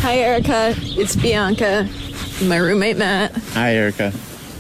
Hi, Erica. It's Bianca. My roommate, Matt. Hi, Erica.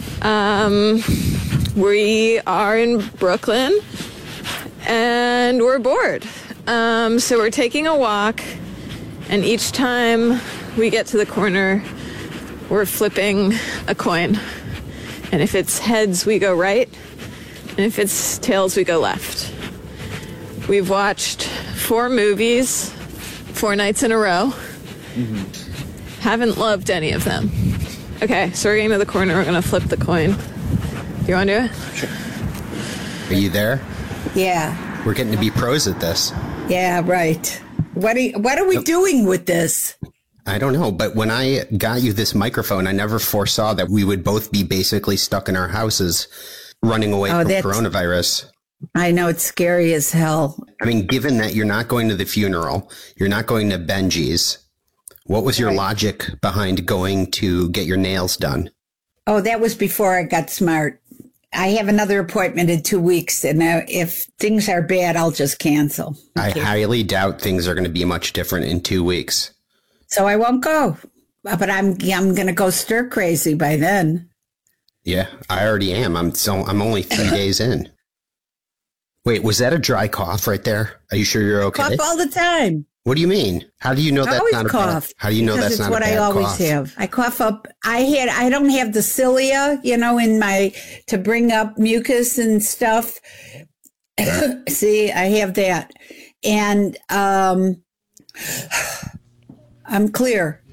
We are in Brooklyn, and we're bored. So we're taking a walk, and each time we get to the corner, we're flipping a coin. And if it's heads, we go right, and if it's tails, we go left. We've watched 4 movies, 4 nights in a row. Mm-hmm. Haven't loved any of them. Okay, so we're getting to the corner. We're going to flip the coin. You want to do it? Sure. Are you there? Yeah. We're getting to be pros at this. Yeah, right. What are we doing with this? I don't know, but when I got you this microphone, I never foresaw that we would both be basically stuck in our houses running away from coronavirus. I know, it's scary as hell. I mean, given that you're not going to the funeral, you're not going to Benji's, what was your logic behind going to get your nails done? Oh, that was before I got smart. I have another appointment in 2 weeks, and if things are bad, I'll just cancel. I highly doubt things are going to be much different in 2 weeks. So I won't go, but I'm going to go stir crazy by then. Yeah, I already am. I'm only 3 days in. Wait, was that a dry cough right there? Are you sure you're okay? Cough all the time. What do you mean? How do you know that's not a bad? How do you know that's not a bad cough? Because it's what I always have. I cough up. I don't have the cilia, in my to bring up mucus and stuff. See, I have that, and I'm clear.